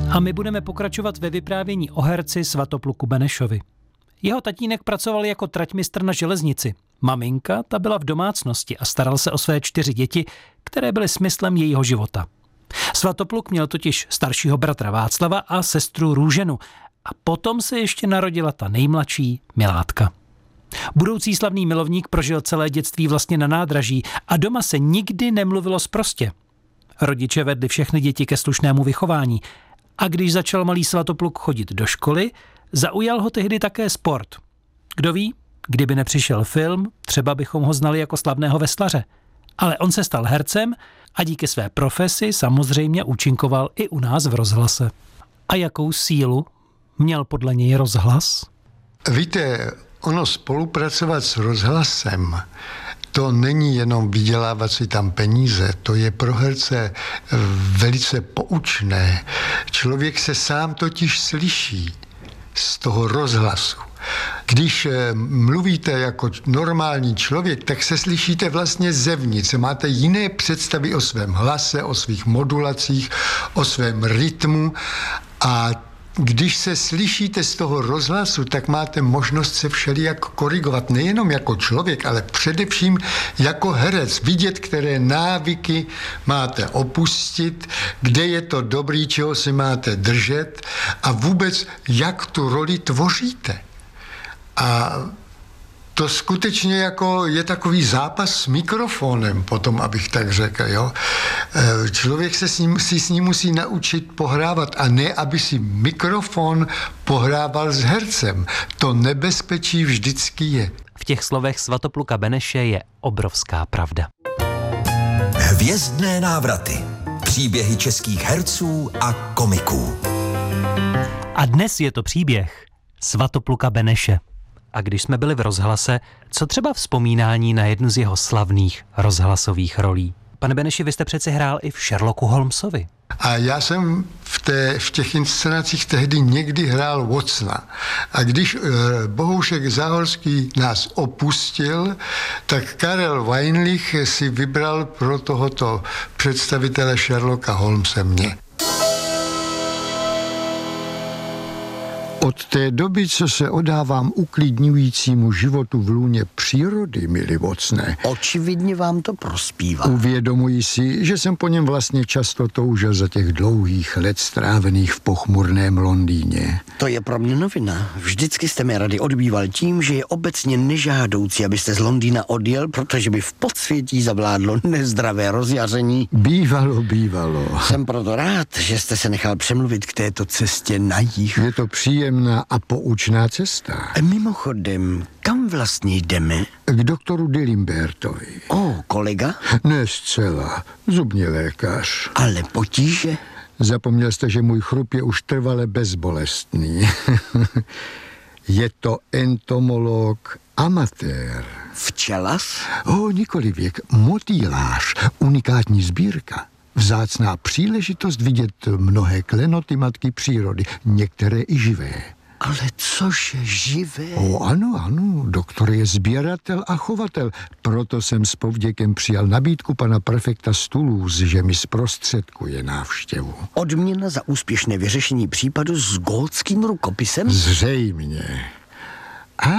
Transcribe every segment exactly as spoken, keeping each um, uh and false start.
A my budeme pokračovat ve vyprávění o herci Svatopluku Benešovi. Jeho tatínek pracoval jako traťmistr na železnici. Maminka, ta byla v domácnosti a staral se o své čtyři děti, které byly smyslem jejího života. Svatopluk měl totiž staršího bratra Václava a sestru Růženu. A potom se ještě narodila ta nejmladší, Milátka. Budoucí slavný milovník prožil celé dětství vlastně na nádraží a doma se nikdy nemluvilo sprostě. Rodiče vedli všechny děti ke slušnému vychování. A když začal malý Svatopluk chodit do školy, zaujal ho tehdy také sport. Kdo ví, kdyby nepřišel film, třeba bychom ho znali jako slavného veslaře. Ale on se stal hercem a díky své profesi samozřejmě účinkoval i u nás v rozhlase. A jakou sílu měl podle něj rozhlas? Víte, ono spolupracovat s rozhlasem, to není jenom vydělávat si tam peníze, to je pro herce velice poučné. Člověk se sám totiž slyší z toho rozhlasu. Když mluvíte jako normální člověk, tak se slyšíte vlastně zevnitř. Máte jiné představy o svém hlase, o svých modulacích, o svém rytmu a když se slyšíte z toho rozhlasu, tak máte možnost se všelijak korigovat. Nejenom jako člověk, ale především jako herec. Vidět, které návyky máte opustit, kde je to dobrý, čeho si máte držet a vůbec, jak tu roli tvoříte. A to skutečně jako je takový zápas s mikrofonem, potom, abych tak řekl, jo. Člověk se s ním, si s ním musí naučit pohrávat a ne, aby si mikrofon pohrával s hercem. To nebezpečí vždycky je. V těch slovech Svatopluka Beneše je obrovská pravda. Hvězdné návraty. Příběhy českých herců a komiků. A dnes je to příběh Svatopluka Beneše. A když jsme byli v rozhlase, co třeba vzpomínání na jednu z jeho slavných rozhlasových rolí? Pane Beneši, vy jste přeci hrál i v Sherlocku Holmesovi. A já jsem v, té, v těch inscenacích tehdy někdy hrál Watsona. A když e, Bohoušek Záhorský nás opustil, tak Karel Weinlich si vybral pro tohoto představitele Sherlocka Holmese mě. Od té doby, co se odávám uklidňujícímu životu v lůně přírody, milí Watsone, očividně vám to prospívá. Uvědomuji si, že jsem po něm vlastně často toužil za těch dlouhých let strávených v pochmurném Londýně. To je pro mě novina. Vždycky jste mi rady odbýval tím, že je obecně nežádoucí, abyste z Londýna odjel, protože by v podsvětí zavládlo nezdravé rozjaření. Bývalo, bývalo. Jsem proto rád, že jste se nechal přemluvit k této cestě na jih. Je to příjemné a poučná cesta. Mimochodem, kam vlastně jdeme? K doktoru Dilimbertovi. O, kolega? Ne zcela, zubní lékař. Ale potíže? Zapomněl jste, že můj chrup je už trvale bezbolestný. Je to entomolog amatér. Včelas? O, nikoli věk, motýlář, unikátní sbírka. Vzácná příležitost vidět mnohé klenoty matky přírody, některé i živé. Ale což živé? O, ano, ano, doktor je sběratel a chovatel. Proto jsem s povděkem přijal nabídku pana prefekta z Toulouse, že mi zprostředkuje návštěvu. Odměna za úspěšné vyřešení případu s gótským rukopisem? Zřejmě. A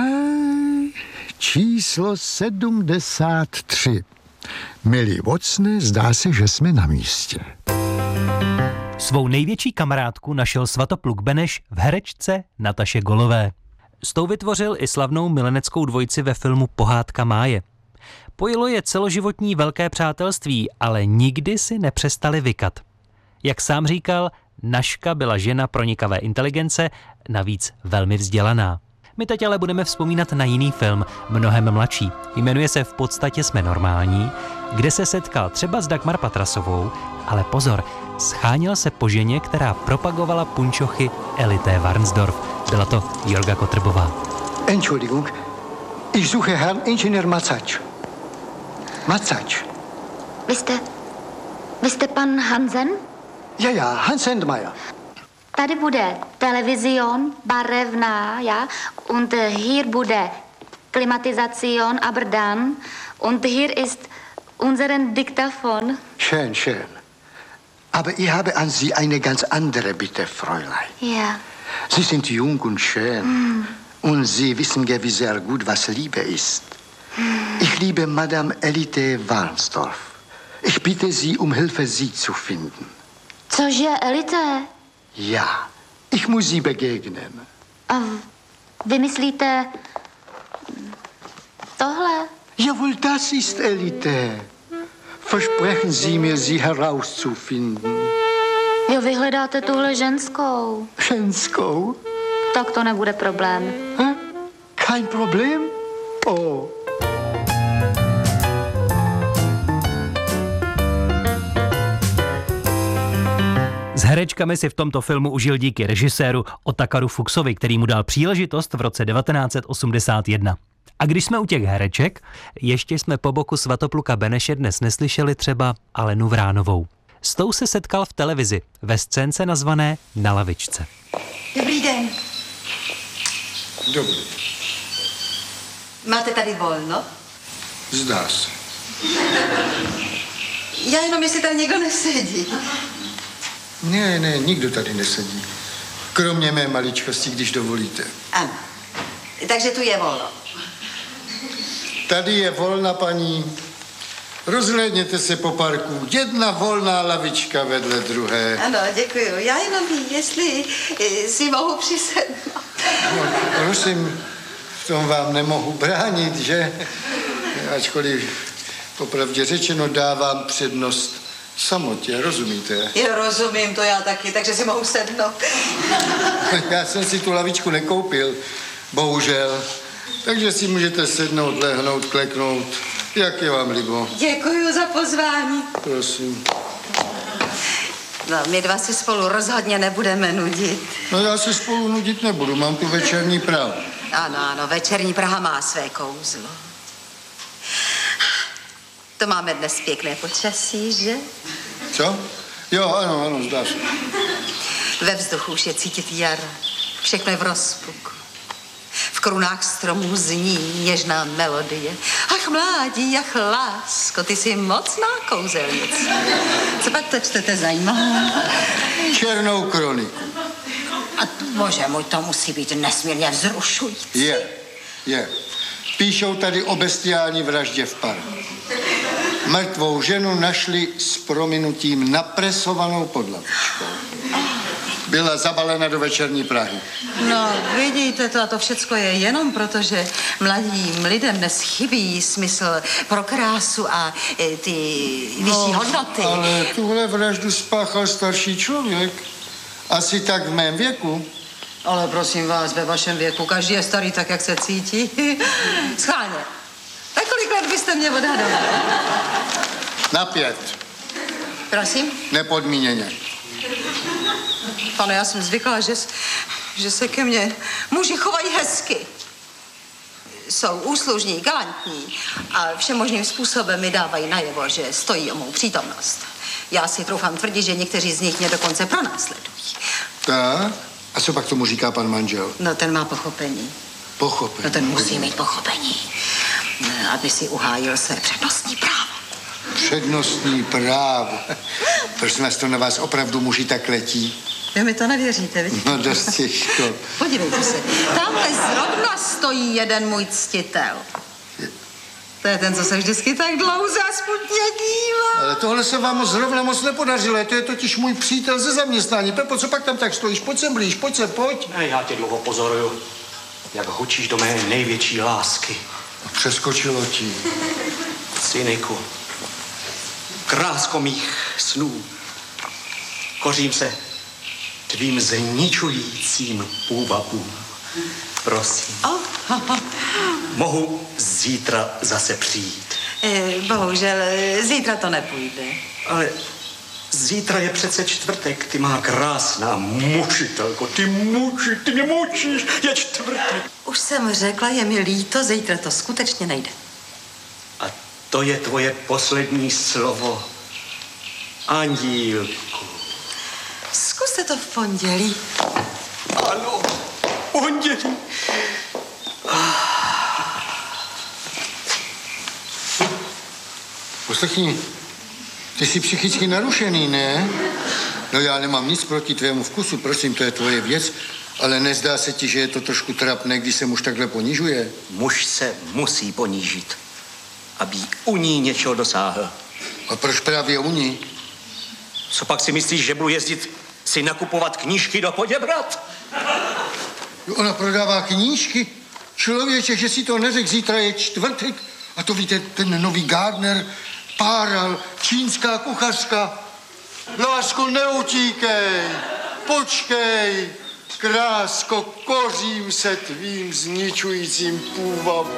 číslo sedmdesát tři. Milí Watsone, zdá se, že jsme na místě. Svou největší kamarádku našel Svatopluk Beneš v herečce Nataše Golové. S tou vytvořil i slavnou mileneckou dvojici ve filmu Pohádka Máje. Pojilo je celoživotní velké přátelství, ale nikdy si nepřestali vykat. Jak sám říkal, Naška byla žena pronikavé inteligence, navíc velmi vzdělaná. My teď ale budeme vzpomínat na jiný film, mnohem mladší. Jmenuje se V podstatě jsme normální, kde se setkal třeba s Dagmar Patrasovou, ale pozor, scháněl se po ženě, která propagovala punčochy Elité Varnsdorf. Byla to Jorga Kotrbová. Entschuldigung, ich suche Herrn Ingenieur Macač. Macač. Vy jste, vy jste pan Hansen? Ja, ja, Hans Sendmayer. Tady bude televizion, barevná, ja, und hier bude Klimatisation, aber dann, und hier ist unseren Diktaphon. Schön, schön. Aber ich habe an Sie eine ganz andere Bitte, Fräulein. Ja. Sie sind jung und schön. Mm. Und Sie wissen gewiss sehr gut, was Liebe ist. Mm. Ich liebe Madame Elite Warnsdorf. Ich bitte Sie um Hilfe, sie zu finden. Cože, Elite? Ja, ich muss Sie begegnen. A vy myslíte tohle? Jawohl, das ist Elite. Versprechen Sie mir, sie herauszufinden. Jo, vy hledáte tuhle ženskou. Ženskou? Tak to nebude problém. Hm? Kein Problem? Oh. S herečkami si v tomto filmu užil díky režiséru Otakaru Fuchsovi, který mu dal příležitost v roce devatenáct set osmdesát jedna. A když jsme u těch hereček, ještě jsme po boku Svatopluka Beneše dnes neslyšeli třeba Alenu Vránovou. S tou se setkal v televizi ve scénce nazvané Na lavičce. Dobrý den. Dobrý. Máte tady volno? Zdá se. Já jenom, jestli tady někdo nesedí. Ne, ne, nikdo tady nesedí. Kromě mé maličkosti, když dovolíte. Ano. Takže tu je volno. Tady je volna, paní. Rozhlédněte se po parku. Jedna volná lavička vedle druhé. Ano, děkuju. Já jenom vím, jestli si mohu přisednout. No, prosím, v tom vám nemohu bránit, že? Ačkoliv popravdě řečeno dávám přednost samotě, rozumíte? Jo, rozumím, to já taky, takže si mohu sednout. Já jsem si tu lavičku nekoupil, bohužel. Takže si můžete sednout, lehnout, kleknout, jak je vám libo. Děkuju za pozvání. Prosím. No, my dva si spolu rozhodně nebudeme nudit. No já se spolu nudit nebudu, mám tu večerní Prahu. Ano, ano, večerní Praha má své kouzlo. To máme dnes pěkné počasí, že? Co? Jo, ano, ano, zdá se. Ve vzduchu už je cítit jaro. Všechno je v rozpuku. V krunách stromů zní něžná melodie. Ach, mládí, ach, lásko, ty jsi mocná kouzelnice. Co pak to čtete zajímavé? Černou kroniku. A bože můj, to musí být nesmírně vzrušující. Je, je. Píšou tady o bestiální vraždě v parku. Mrtvou ženu našli s prominutím napresovanou pod lavičkou. Byla zabalena do večerní Prahy. No, vidíte to, a to všecko je jenom proto, že mladým lidem dnes chybí smysl pro krásu a e, ty vyšší No, hodnoty. ale tuhle vraždu spáchal starší člověk. Asi tak v mém věku. Ale prosím vás, ve vašem věku každý je starý tak, jak se cítí. Schválně. Tak kolik let byste mě odhadoval? Na pět. Prosím? Nepodmíněně. Pane, já jsem zvykla, že, že se ke mně muži chovají hezky. Jsou úslužní, galantní a všemožným způsobem mi dávají najevo, že stojí o mou přítomnost. Já si troufám tvrdit, že někteří z nich mě dokonce pronásledují. Tak? A co pak tomu říká pan manžel? No, ten má pochopení. Pochopení. No, ten musí mít pochopení, aby si uhájil své přednostní právo. Přednostní právo. Prosím vás, to na vás opravdu muži tak letí? Vy mi to nevěříte, vidíte? No dost těžko. Podívejte se, tamhle zrovna stojí jeden můj ctitel. To je ten, co se vždycky tak dlouze a smutně dívá. Ale tohle se vám zrovna moc nepodařilo. To je totiž můj přítel ze zaměstnání. Pepo, co pak tam tak stojíš? Pojď sem blíž, pojď sem, pojď. Ne, já tě dlouho pozoruju, jak hučíš do mé největší lásky. Přeskočilo ti. Cyniku, krásko mých snů, kořím se tvým zničujícím úvahům. Prosím, Oh. mohu zítra zase přijít. E, bohužel, zítra to nepůjde. Ale zítra je přece čtvrtek, ty má krásná mučitelko, ty muči, ty mě mučíš, je čtvrtek. Už jsem řekla, je mi líto, zítra to skutečně nejde. A to je tvoje poslední slovo, Andílku. Zkuste to v pondělí. Ano, pondělí. Poslechni, Ty jsi psychicky narušený, ne? No já nemám nic proti tvému vkusu, prosím, to je tvoje věc, ale nezdá se ti, že je to trošku trapné, když se muž takhle ponižuje? Muž se musí ponížit, aby u ní něčeho dosáhl. A proč právě u ní? Co pak si myslíš, že budu jezdit si nakupovat knížky do Poděbrad? Ona prodává knížky? Člověče, že si to neřekl, zítra je čtvrtek. A to víte, ten nový Gardner, Páral, čínská kuchařka. Lásko, neutíkej, počkej, krásko, kořím se tvým zničujícím půvabům.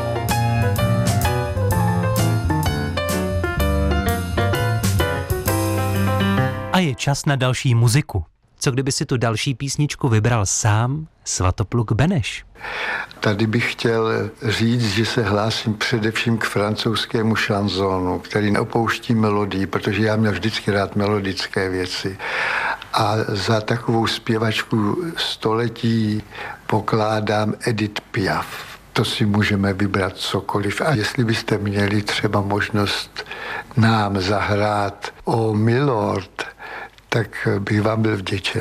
A je čas na další muziku. Co kdyby si tu další písničku vybral sám Svatopluk Beneš? Tady bych chtěl říct, že se hlásím především k francouzskému šanzonu, který neopouští melodii, protože já měl vždycky rád melodické věci. A za takovou zpěvačku století pokládám Edith Piaf. To si můžeme vybrat cokoliv. A jestli byste měli třeba možnost nám zahrát o Milord, tak bych vám byl vděčen.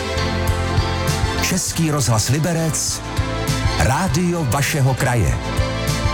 Český rozhlas Liberec, rádio vašeho kraje.